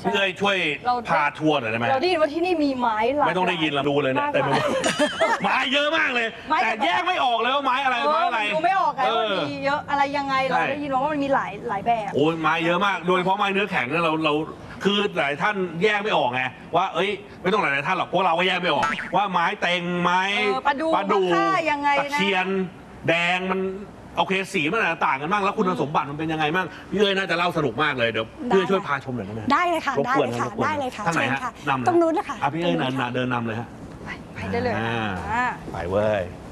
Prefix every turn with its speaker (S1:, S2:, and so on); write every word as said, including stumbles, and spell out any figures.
S1: พี่เอ้ยช่วยพาทัวร์หน่อยได้ไหม
S2: เราได้ยินว่าที่นี่มีไม้หลาก
S1: ไม่ต้องได้ยินเราดูเลยเนี่ยแต่ไม้เยอะมากเลยแต่แยกไม่ออกเลยว่าไม้อะไรไม้อะไร
S2: ดูไม่ออกไงว่ามีเยอะอะไรยังไงเราได้ยินว่ามันมีหลายหลายแบบ
S1: โอ้ยไม้เยอะมากโดยเฉพาะไม้เนื้อแข็งเนี่ยเราเราคือหลายท่านแยกไม่ออกไงว่าเอ้ยไม่ต้องหลายท่านหรอกพวกเราก็แยกไม่ออกว่าไม้เต็งไม้
S2: ปลาดูปลาดูยังไง
S1: ตะเคียนแดงมันโอเคสีมันต่างกันบ้างแล้วคุณสมบัติมันเป็นยังไงบ้างพี่เอ้ยน่าจะเล่าสนุกมากเลยเดี๋ยวพี่เอ้ยช่วยพาชมหน่อยได้ไหม
S3: ได้เลยค่ะได้เลยค่ะได้เลยค่ะ
S1: ท่านไหนฮะนำ
S3: ตรงนู้นนะคะ
S1: พี่เอ้ยเดินนำเลยฮะ
S2: ไปได้เลย
S1: ไปเว้ย